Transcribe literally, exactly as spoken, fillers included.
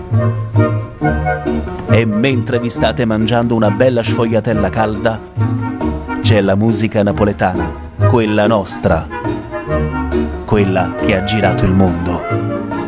E mentre vi state mangiando una bella sfogliatella calda, c'è la musica napoletana, quella nostra, quella che ha girato il mondo.